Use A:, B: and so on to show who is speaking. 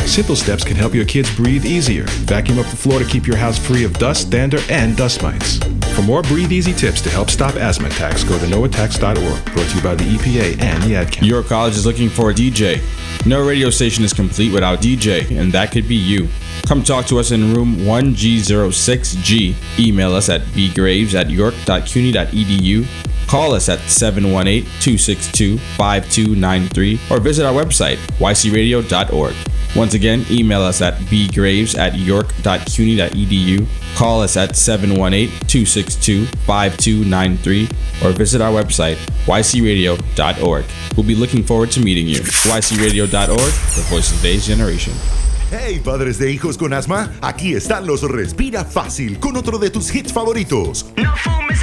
A: Simple steps can help your kids breathe easier. Vacuum up the floor to keep your house free of dust, dander, and dust mites. For more Breathe Easy tips to help stop asthma attacks, go to noattacks.org. Brought to you by the EPA and the Ad Council.
B: York College is looking for a DJ. No radio station is complete without DJ, and that could be you. Come talk to us in room 1G06G. Email us at bgraves@york.cuny.edu. Call us at 718-262-5293 or visit our website, ycradio.org. Once again, email us at bgraves@york.cuny.edu. Call us at 718-262-5293 or visit our website, ycradio.org. We'll be looking forward to meeting you. ycradio.org, the voice of today's generation.
C: Hey, padres de hijos con asma, aquí están los Respira Fácil con otro de tus hits favoritos.
D: No fumes